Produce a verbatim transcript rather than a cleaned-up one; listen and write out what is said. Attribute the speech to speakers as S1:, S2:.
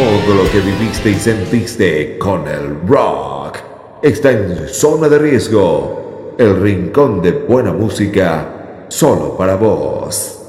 S1: Todo lo que viviste y sentiste con el rock está en Zona de Riesgo, el rincón de buena música solo para vos.